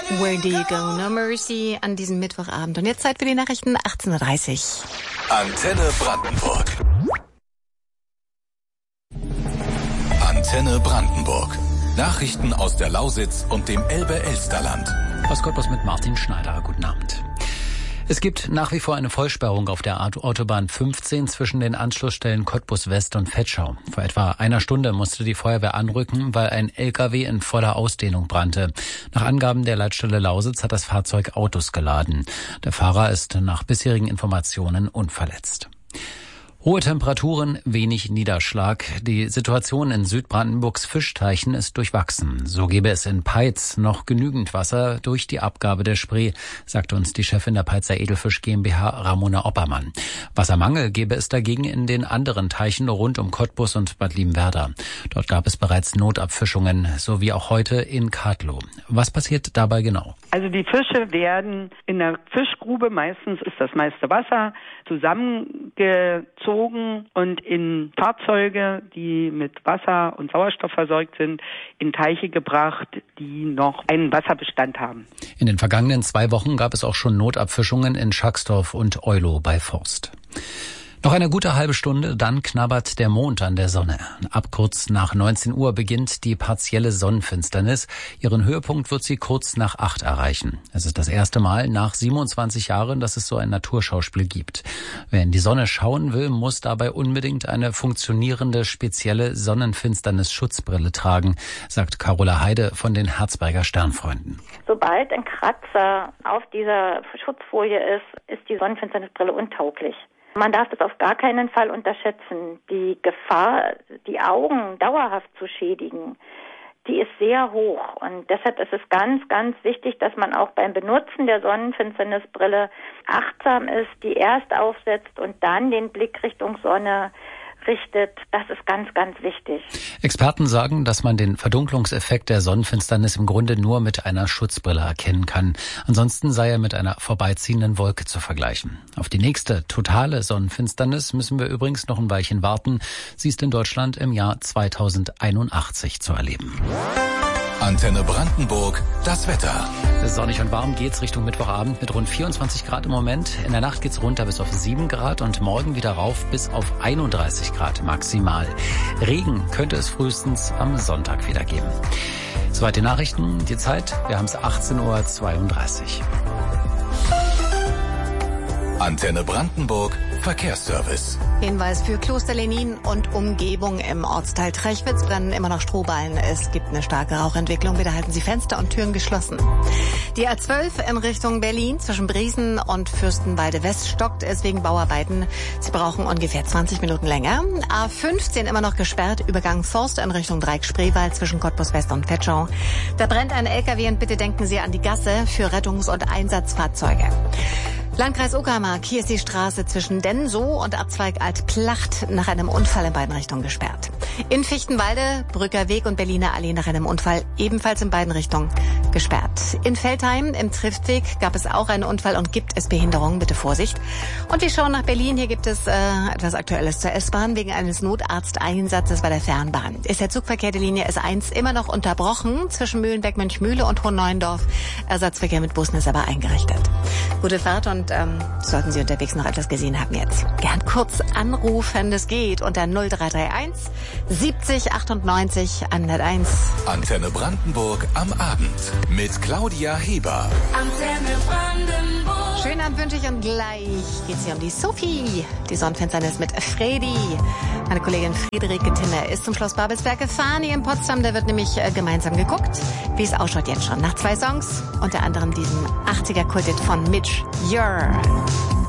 Where do you go? No mercy an diesem Mittwochabend. Und jetzt Zeit für die Nachrichten 18:30 Uhr. Antenne Brandenburg. Antenne Brandenburg. Nachrichten aus der Lausitz und dem Elbe-Elsterland. Aus Cottbus mit Martin Schneider. Guten Abend. Es gibt nach wie vor eine Vollsperrung auf der Autobahn 15 zwischen den Anschlussstellen Cottbus West und Vetschau. Vor etwa einer Stunde musste die Feuerwehr anrücken, weil ein LKW in voller Ausdehnung brannte. Nach Angaben der Leitstelle Lausitz hat das Fahrzeug Autos geladen. Der Fahrer ist nach bisherigen Informationen unverletzt. Hohe Temperaturen, wenig Niederschlag. Die Situation in Südbrandenburgs Fischteichen ist durchwachsen. So gäbe es in Peitz noch genügend Wasser durch die Abgabe der Spree, sagte uns die Chefin der Peitzer Edelfisch GmbH, Ramona Oppermann. Wassermangel gäbe es dagegen in den anderen Teichen rund um Cottbus und Bad Liebenwerda. Dort gab es bereits Notabfischungen, so wie auch heute in Kadlow. Was passiert dabei genau? Also die Fische werden in der Fischgrube, meistens ist das meiste Wasser, zusammengezogen und in Fahrzeuge, die mit Wasser und Sauerstoff versorgt sind, in Teiche gebracht, die noch einen Wasserbestand haben. In den vergangenen 2 Wochen gab es auch schon Notabfischungen in Schacksdorf und Eulow bei Forst. Noch eine gute halbe Stunde, dann knabbert der Mond an der Sonne. Ab kurz nach 19 Uhr beginnt die partielle Sonnenfinsternis. Ihren Höhepunkt wird sie kurz nach 8 erreichen. Es ist das erste Mal nach 27 Jahren, dass es so ein Naturschauspiel gibt. Wer in die Sonne schauen will, muss dabei unbedingt eine funktionierende, spezielle Sonnenfinsternis-Schutzbrille tragen, sagt Carola Heide von den Herzberger Sternfreunden. Sobald ein Kratzer auf dieser Schutzfolie ist die Sonnenfinsternisbrille untauglich. Man darf das auf gar keinen Fall unterschätzen. Die Gefahr, die Augen dauerhaft zu schädigen, die ist sehr hoch. Und deshalb ist es ganz, ganz wichtig, dass man auch beim Benutzen der Sonnenfinsternisbrille achtsam ist, die erst aufsetzt und dann den Blick Richtung Sonne richtet. Das ist ganz, ganz wichtig. Experten sagen, dass man den Verdunklungseffekt der Sonnenfinsternis im Grunde nur mit einer Schutzbrille erkennen kann. Ansonsten sei er mit einer vorbeiziehenden Wolke zu vergleichen. Auf die nächste totale Sonnenfinsternis müssen wir übrigens noch ein Weilchen warten. Sie ist in Deutschland im Jahr 2081 zu erleben. Antenne Brandenburg, das Wetter. Sonnig und warm geht's Richtung Mittwochabend mit rund 24 Grad im Moment. In der Nacht geht's runter bis auf 7 Grad und morgen wieder rauf bis auf 31 Grad maximal. Regen könnte es frühestens am Sonntag wieder geben. Soweit die Nachrichten. Die Zeit, wir haben es 18:32 Uhr. Antenne Brandenburg, Verkehrsservice. Hinweis für Kloster Lenin und Umgebung im Ortsteil Trechwitz brennen immer noch Strohballen. Es gibt eine starke Rauchentwicklung. Bitte halten Sie Fenster und Türen geschlossen. Die A12 in Richtung Berlin zwischen Briesen und Fürstenwalde West stockt es wegen Bauarbeiten. Sie brauchen ungefähr 20 Minuten länger. A15 immer noch gesperrt, Übergang Forst in Richtung Dreieck-Spreewald zwischen Cottbus West und Vetschau. Da brennt ein LKW und bitte denken Sie an die Gasse für Rettungs- und Einsatzfahrzeuge. Landkreis Uckermark, hier ist die Straße zwischen Densow und Abzweig Alt-Placht nach einem Unfall in beiden Richtungen gesperrt. In Fichtenwalde, Brücker Weg und Berliner Allee nach einem Unfall ebenfalls in beiden Richtungen gesperrt. In Veltheim im Triftweg gab es auch einen Unfall und gibt es Behinderungen, bitte Vorsicht. Und wir schauen nach Berlin, hier gibt es etwas Aktuelles zur S-Bahn. Wegen eines Notarzteinsatzes bei der Fernbahn ist der Zugverkehr der Linie S1 immer noch unterbrochen zwischen Mühlenbeck-Mönchmühle und Hohenneuendorf. Ersatzverkehr mit Bussen ist aber eingerichtet. Gute Fahrt und sollten Sie unterwegs noch etwas gesehen haben jetzt, gern kurz anrufen, das geht unter 0331 70 98 101. Antenne Brandenburg am Abend mit Claudia Heber. Antenne Brandenburg. Schönen Abend wünsche ich und gleich geht's hier um die Sophie. Die Sonnenfinsternis mit Fredi. Meine Kollegin Friederike Timme ist zum Schloss Babelsberg gefahren hier in Potsdam. Da wird nämlich gemeinsam geguckt, wie es ausschaut jetzt schon. Nach 2 Songs, unter anderem diesem 80er-Kulthit von Mitch, You're.